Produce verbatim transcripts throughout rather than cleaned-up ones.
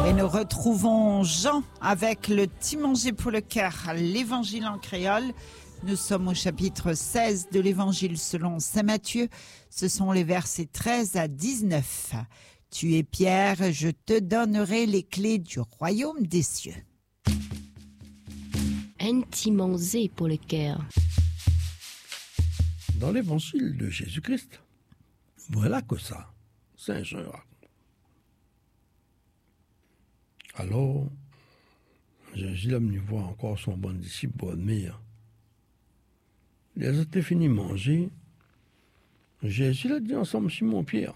Et nous retrouvons Jean avec le petit manger pour le cœur, l'évangile en créole. Nous sommes au chapitre seize de l'évangile selon saint Matthieu. Ce sont les versets treize à dix-neuf. Tu es Pierre, je te donnerai les clés du royaume des cieux. Un petit manger pour le cœur. Dans l'évangile de Jésus-Christ, voilà que ça, Saint Jean raconte. Alors, Jésus a venu voir encore son bon disciple pour admire. Ils étaient finis de manger. Jésus a dit ensemble Simon-Pierre.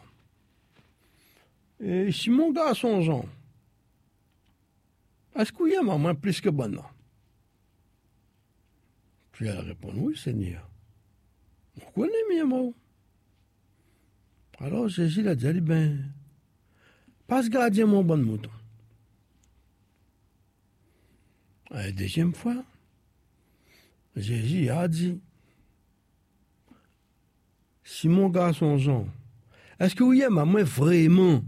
Et Simon garçon Jean, est-ce qu'il y a maman plus que bonne? Puis elle répond, oui Seigneur. On connaît bien moi. Alors Jésus a dit, ben, passe gardien mon bon mouton. La deuxième fois, Jésus a dit, Simon garçon Jean, est-ce que vous y maman vraiment?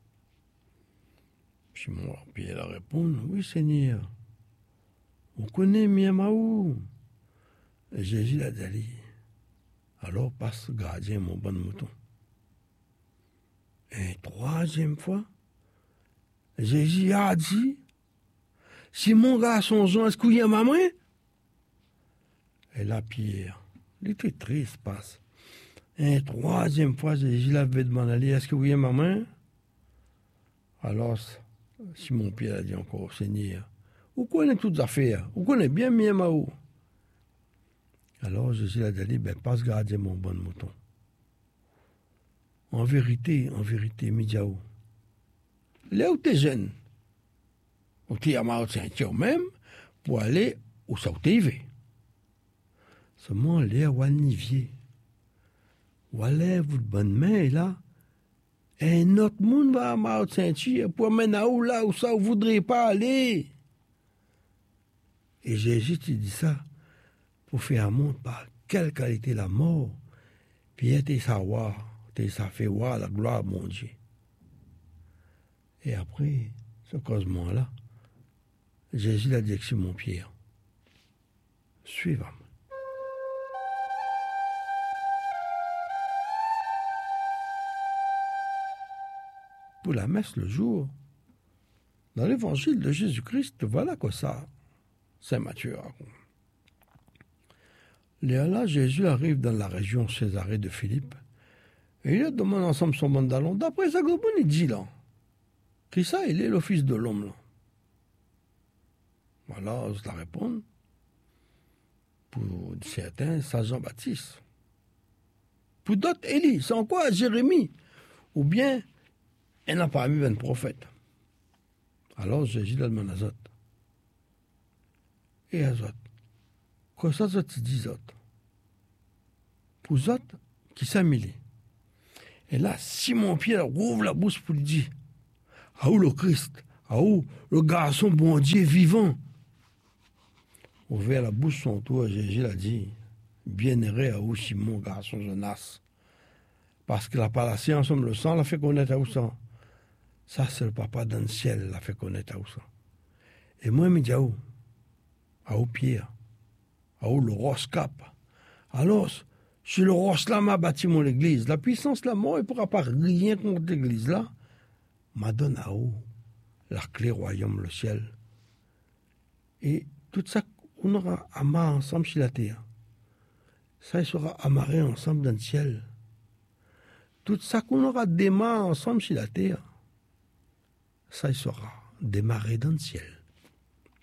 Simon Pierre a répondu, oui Seigneur. On connaît bien Maou. Et Jésus a dit, alors passe gardien mon bon mouton. Et troisième fois, Jésus a dit, Simon garçon Jean, est-ce qu'il y a maman? Et là Pierre, il était triste, passe. Et troisième fois, Jésus l'avait demandé, est-ce que vous y a maman? Alors, Simon Pierre a dit encore, Seigneur, vous connaissez toutes les affaires, vous connaissez bien bien Maou. Alors Jésus a dit, ben, passe garder mon bon mouton. En vérité, en vérité, Midiaou, là où t'es jeune, où t'es à ma ceinture même, pour aller où ça où t'es yvé. Seulement, là où nivier, où allez vous de bonne main, là, et notre monde va à ma ceinture pour mener à où là où ça vous voudrez pas aller. Et Jésus te dit ça pour faire montre par quelle qualité la mort, puis te savoir, te ça fait voir la gloire de mon Dieu. Et après, ce causement-là, Jésus a dit que Simon Pierre, suivez-moi. Pour la messe le jour, dans l'évangile de Jésus-Christ, voilà que ça, Saint Matthieu raconte. Là, Jésus arrive dans la région Césarée de Philippe, et il demande ensemble son mandalon. D'après ça, il dit là, qui ça, il est le fils de l'homme là. Voilà, je la réponds. Pour certains, c'est Jean-Baptiste. Pour d'autres, Élie, c'est encore Jérémie. Ou bien, elle n'a pas mis un prophète. Alors Jésus lui demande à eux. Et à eux, quoi ça, ça te dit autres? Pour eux, qui s'amélie. Et là, Simon-Pierre ouvre la bouche pour lui dire, ah où le Christ, ah où le garçon bon Dieu vivant. Ouvert la bouche son tour, Jésus a dit, bien-aimé à où Simon, garçon Jonas. Parce que la palacée ensemble le sang l'a fait connaître à où ça. Ça, c'est le papa dans le ciel l'a fait connaître à où ça. Et moi, je me dis à où? À où Pierre? À où le roche cap? Alors, si le roche là m'a bâti mon église, la puissance la mort, il ne pourra pas rien contre l'église là, m'a donné à où? La clé royaume, le ciel. Et tout ça, on aura amarré ensemble sur la terre. Ça, il sera amarré ensemble dans le ciel. Tout ça qu'on aura démarré ensemble sur la terre, ça, il sera démarré dans le ciel.